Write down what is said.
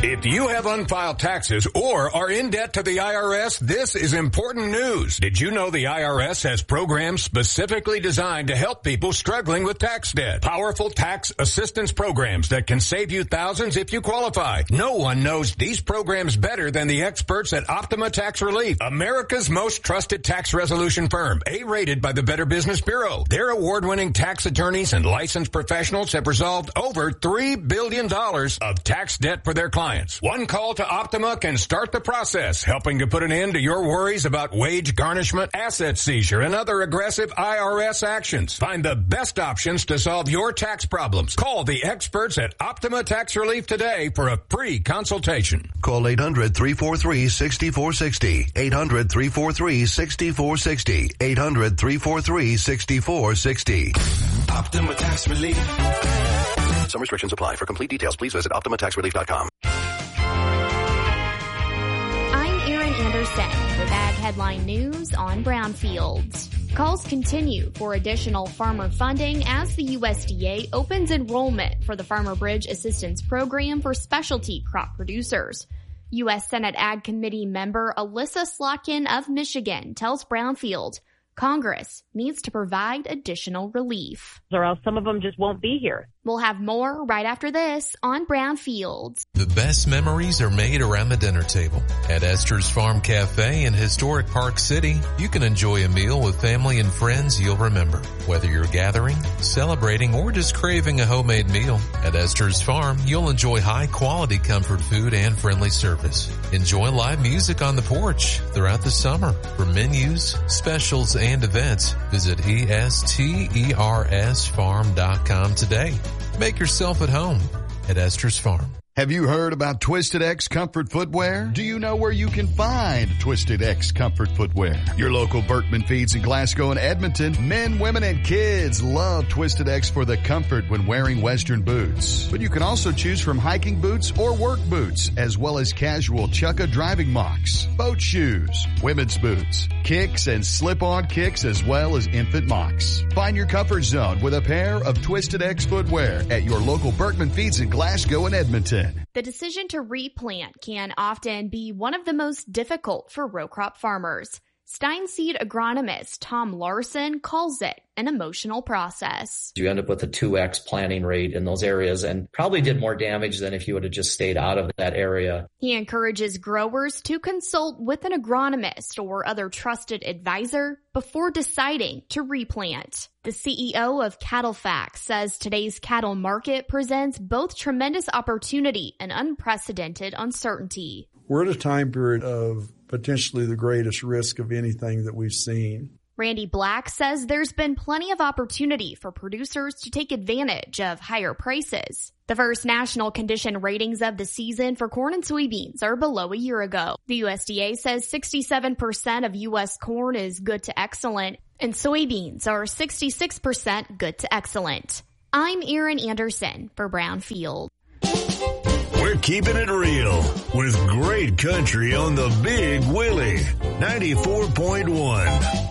If you have unfiled taxes or are in debt to the IRS, this is important news. Did you know the IRS has programs specifically designed to help people struggling with tax debt? Powerful tax assistance programs that can save you thousands if you qualify. No one knows these programs better than the experts at Optima Tax Relief, America's most trusted tax resolution firm, A-rated by the Better Business Bureau. Their award-winning tax attorneys and licensed professionals have resolved over $3 billion of tax debt for their clients. One call to Optima can start the process, helping to put an end to your worries about wage garnishment, asset seizure, and other aggressive IRS actions. Find the best options to solve your tax problems. Call the experts at Optima Tax Relief today for a free consultation. Call 800-343-6460. 800-343-6460. 800-343-6460. Optima Tax Relief. Some restrictions apply. For complete details, please visit OptimaTaxRelief.com. Anderson with Ag Headline News on Brownfields. Calls continue for additional farmer funding as the USDA opens enrollment for the Farmer Bridge Assistance Program for specialty crop producers. U.S. Senate Ag Committee member Alyssa Slotkin of Michigan tells Brownfield Congress needs to provide additional relief. Or else some of them just won't be here. We'll have more right after this on Brownfields. The best memories are made around the dinner table. At Esther's Farm Cafe in historic Park City, you can enjoy a meal with family and friends you'll remember. Whether you're gathering, celebrating, or just craving a homemade meal, at Esther's Farm, you'll enjoy high-quality comfort food and friendly service. Enjoy live music on the porch throughout the summer. For menus, specials, and events, visit ESTERSfarm.com today. Make yourself at home at Esther's Farm. Have you heard about Twisted X Comfort Footwear? Do you know where you can find Twisted X Comfort Footwear? Your local Berkman Feeds in Glasgow and Edmonton. Men, women, and kids love Twisted X for the comfort when wearing Western boots. But you can also choose from hiking boots or work boots, as well as casual Chukka driving mocks, boat shoes, women's boots, kicks, and slip-on kicks, as well as infant mocks. Find your comfort zone with a pair of Twisted X footwear at your local Berkman Feeds in Glasgow and Edmonton. The decision to replant can often be one of the most difficult for row crop farmers. Steinseed agronomist Tom Larson calls it an emotional process. You end up with a 2x planting rate in those areas and probably did more damage than if you would have just stayed out of that area. He encourages growers to consult with an agronomist or other trusted advisor before deciding to replant. The CEO of CattleFax says today's cattle market presents both tremendous opportunity and unprecedented uncertainty. We're at a time period of potentially the greatest risk of anything that we've seen. Randy Black says there's been plenty of opportunity for producers to take advantage of higher prices. The first national condition ratings of the season for corn and soybeans are below a year ago. The USDA says 67% of U.S. corn is good to excellent, and soybeans are 66% good to excellent. I'm Erin Anderson for Brownfield. We're keeping it real with great country on the Big Willie 94.1.